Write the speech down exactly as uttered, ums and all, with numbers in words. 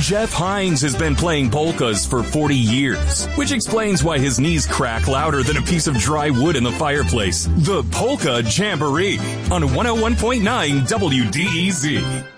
Jeff Hines has been playing polkas for forty years, which explains why his knees crack louder than a piece of dry wood in the fireplace. The Polka Jamboree on one oh one point nine W D E Z.